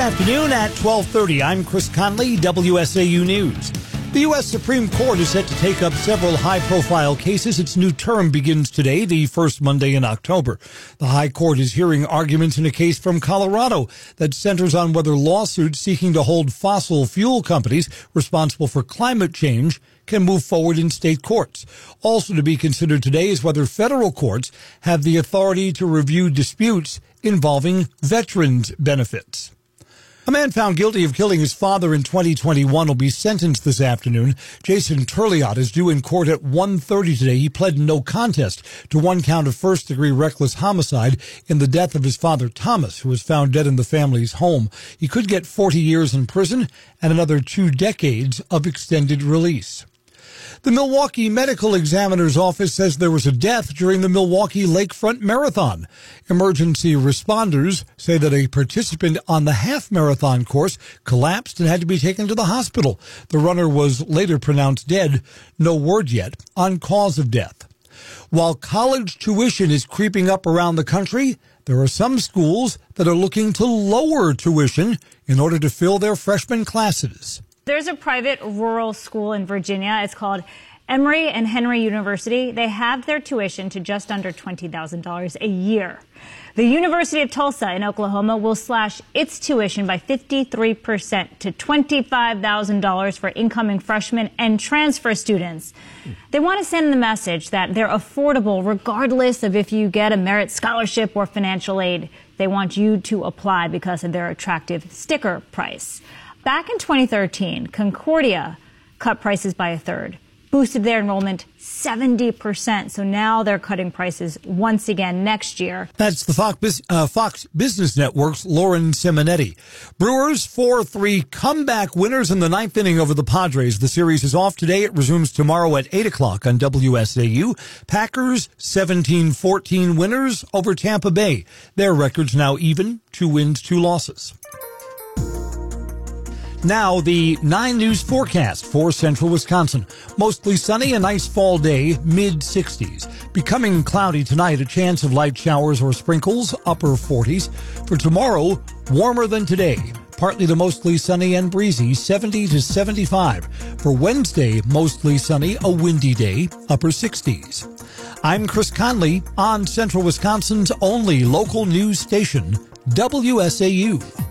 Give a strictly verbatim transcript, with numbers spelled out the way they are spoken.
afternoon at twelve thirty. I'm Chris Conley, W S A U News. The U S Supreme Court is set to take up several high-profile cases. Its new term begins today, the first Monday in October. The High Court is hearing arguments in a case from Colorado that centers on whether lawsuits seeking to hold fossil fuel companies responsible for climate change can move forward in state courts. Also to be considered today is whether federal courts have the authority to review disputes involving veterans' benefits. A man found guilty of killing his father in twenty twenty-one will be sentenced this afternoon. Jason Turliot is due in court at one thirty today. He pled no contest to one count of first-degree reckless homicide in the death of his father, Thomas, who was found dead in the family's home. He could get forty years in prison and another two decades of extended release. The Milwaukee Medical Examiner's Office says there was a death during the Milwaukee Lakefront Marathon. Emergency responders say that a participant on the half marathon course collapsed and had to be taken to the hospital. The runner was later pronounced dead. No word yet on cause of death. While college tuition is creeping up around the country, there are some schools that are looking to lower tuition in order to fill their freshman classes. There's a private rural school in Virginia. It's called Emory and Henry University. They have their tuition to just under twenty thousand dollars a year. The University of Tulsa in Oklahoma will slash its tuition by fifty-three percent to twenty-five thousand dollars for incoming freshmen and transfer students. They want to send the message that they're affordable regardless of if you get a merit scholarship or financial aid. They want you to apply because of their attractive sticker price. Back in twenty thirteen, Concordia cut prices by a third, boosted their enrollment seventy percent. So now they're cutting prices once again next year. That's the Fox, uh, Fox Business Network's Lauren Simonetti. Brewers four three comeback winners in the ninth inning over the Padres. The series is off today. It resumes tomorrow at eight o'clock on W S A U. Packers seventeen fourteen winners over Tampa Bay. Their record's now even, two wins, two losses. Now, the nine News forecast for central Wisconsin. Mostly sunny, a nice fall day, mid sixties. Becoming cloudy tonight, a chance of light showers or sprinkles, upper forties. For tomorrow, warmer than today. Partly to mostly sunny and breezy, seventy to seventy-five. For Wednesday, mostly sunny, a windy day, upper sixties. I'm Chris Conley on Central Wisconsin's only local news station, W S A U.